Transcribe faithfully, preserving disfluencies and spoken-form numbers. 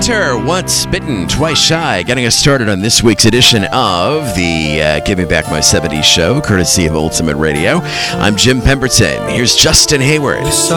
Winter, Once Bitten, Twice Shy, getting us started on this week's edition of the uh, Give Me Back My seventies show, courtesy of Ultimate Radio. I'm Jim Pemberton. Here's Justin Hayward.